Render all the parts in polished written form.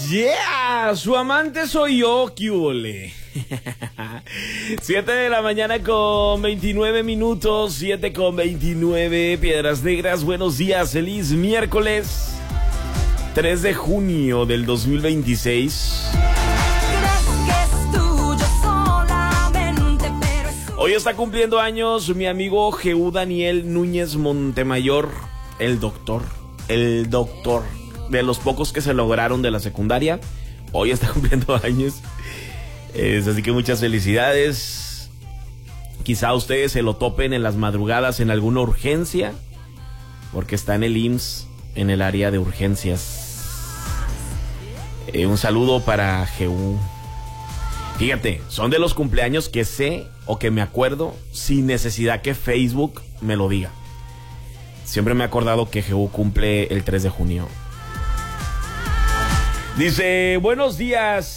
Yeah, su amante soy yo, ¿qué hule? 7 de la mañana con 29 minutos, 7 con 29, Piedras Negras, buenos días, feliz miércoles, 3 de junio del 2026. Hoy está cumpliendo años mi amigo Jehú Daniel Núñez Montemayor, el doctor, de los pocos que se lograron de la secundaria. Hoy está cumpliendo años. Así que muchas felicidades. Quizá ustedes se lo topen en las madrugadas en alguna urgencia, porque está en el IMSS, en el área de urgencias. Un saludo para Jehú. Fíjate, son de los cumpleaños que sé o que me acuerdo sin necesidad que Facebook me lo diga. Siempre me he acordado que Jehú cumple el 3 de junio. Dice, buenos días.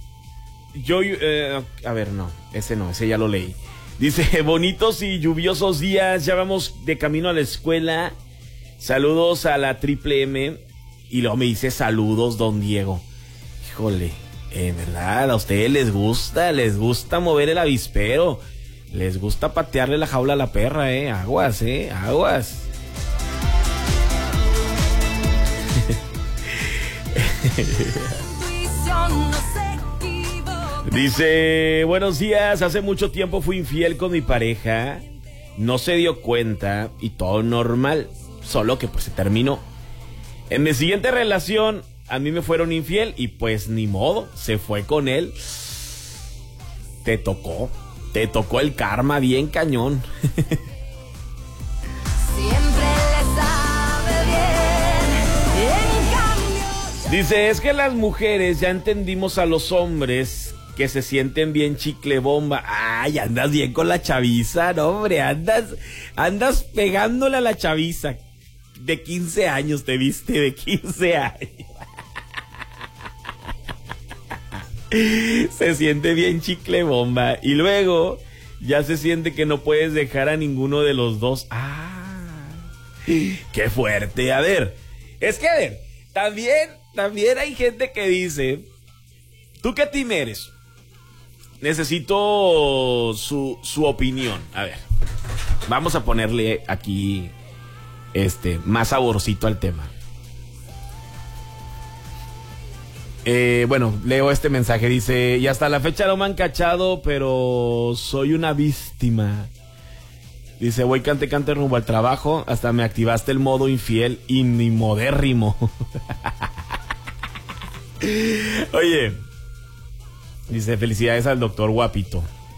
Ese ya lo leí. Dice, bonitos y lluviosos días, ya vamos de camino a la escuela. Saludos a la Triple M. Y luego me dice, saludos, don Diego. Híjole, ¿verdad? A ustedes les gusta mover el avispero. Les gusta patearle la jaula a la perra, aguas, aguas. Dice, buenos días, hace mucho tiempo fui infiel con mi pareja, no se dio cuenta y todo normal, solo que pues se terminó. En mi siguiente relación a mí me fueron infiel y pues ni modo, se fue con él. Te tocó el karma bien cañón. Dice, es que las mujeres ya entendimos a los hombres que se sienten bien chicle bomba. Ay, andas bien con la chaviza, no, hombre, andas pegándole a la chaviza. De 15 años te viste, de 15 años. Se siente bien chicle bomba. Y luego ya se siente que no puedes dejar a ninguno de los dos. Ah, qué fuerte. A ver, también hay gente que dice, ¿tú qué team eres? Necesito su opinión. A ver, vamos a ponerle aquí más saborcito al tema. Bueno, leo este mensaje, dice, y hasta la fecha no me han cachado, pero soy una víctima. Dice, voy cante rumbo al trabajo, hasta me activaste el modo infiel y ni modérrimo. Oye, dice, felicidades al doctor guapito.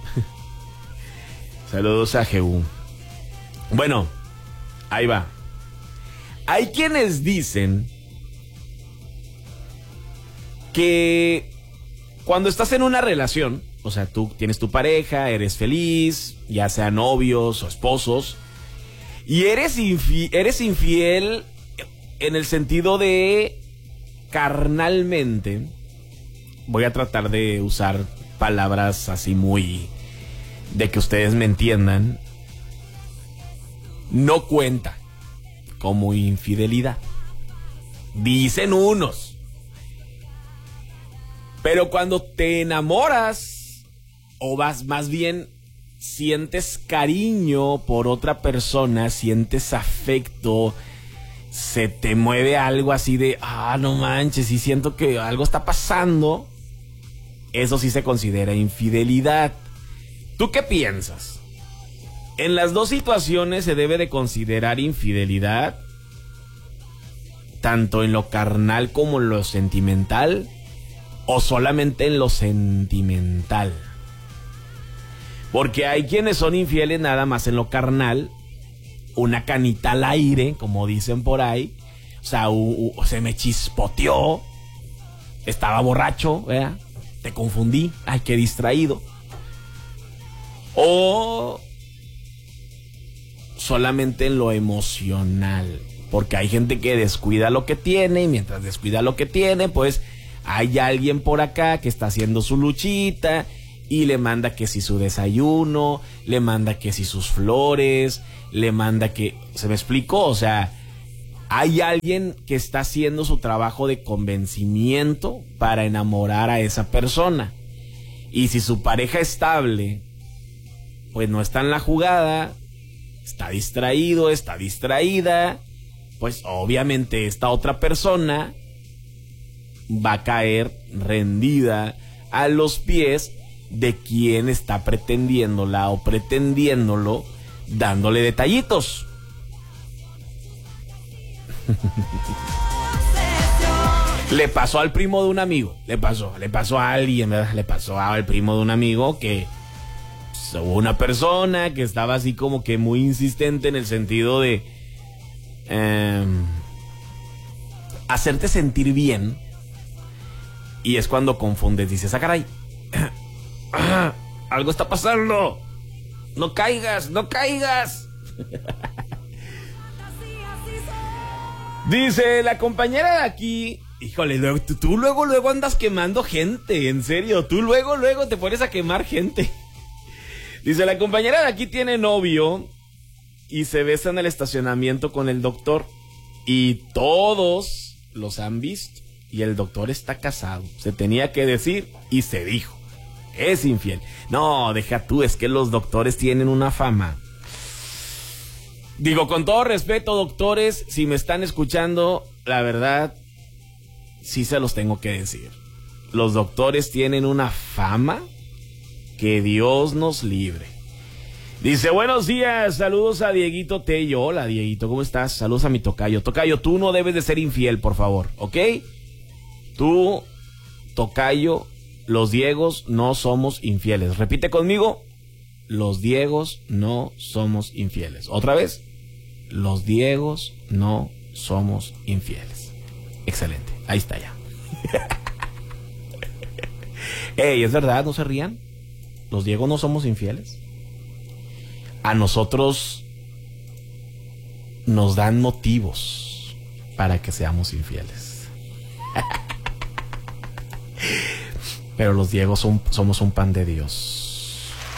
Saludos a Jehú. Bueno, ahí va. Hay quienes dicen que cuando estás en una relación, o sea, tú tienes tu pareja, eres feliz, ya sean novios o esposos, y eres infiel en el sentido de carnalmente. Voy a tratar de usar palabras así muy de que ustedes me entiendan. No cuenta como infidelidad, dicen unos. Pero cuando te enamoras, o más bien sientes cariño por otra persona, sientes afecto, se te mueve algo así de, no manches, y siento que algo está pasando, eso sí se considera infidelidad. ¿Tú qué piensas? ¿En las dos situaciones se debe de considerar infidelidad? ¿Tanto en lo carnal como en lo sentimental? ¿O solamente en lo sentimental? Porque hay quienes son infieles nada más en lo carnal, una canita al aire, como dicen por ahí. O sea, se me chispoteó, estaba borracho, ¿verdad? Te confundí, ay, qué distraído. O solamente en lo emocional, porque hay gente que descuida lo que tiene, y mientras descuida lo que tiene, pues hay alguien por acá que está haciendo su luchita y le manda que si su desayuno, le manda que si sus flores, le manda que... ¿Se me explicó? O sea, Hay alguien que está haciendo su trabajo de convencimiento para enamorar a esa persona. Y si su pareja estable, pues no está en la jugada, está distraído, está distraída, pues obviamente esta otra persona va a caer rendida a los pies de quien está pretendiéndola o pretendiéndolo, dándole detallitos. Le pasó al primo de un amigo, le pasó a alguien, ¿verdad? Le pasó al primo de un amigo que hubo una persona que estaba así como que muy insistente en el sentido de hacerte sentir bien, y es cuando confundes, dices, ah, caray, algo está pasando, no caigas. Dice la compañera de aquí, híjole, tú luego andas quemando gente, en serio, tú luego te pones a quemar gente. Dice, la compañera de aquí tiene novio y se besa en el estacionamiento con el doctor y todos los han visto y el doctor está casado. Se tenía que decir y se dijo. Es infiel. No, deja tú, es que los doctores tienen una fama. Digo, con todo respeto, doctores, si me están escuchando, la verdad, sí se los tengo que decir. Los doctores tienen una fama que Dios nos libre. Dice, buenos días, saludos a Dieguito Tello. Hola, Dieguito, ¿cómo estás? Saludos a mi tocayo. Tocayo, tú no debes de ser infiel, por favor, ¿ok? Tú, tocayo, los Diegos no somos infieles. Repite conmigo, los Diegos no somos infieles. Otra vez, los Diegos no somos infieles. Excelente, ahí está ya. Ey, es verdad, no se rían. Los Diegos no somos infieles. A nosotros nos dan motivos para que seamos infieles. Pero los Diegos somos un pan de Dios.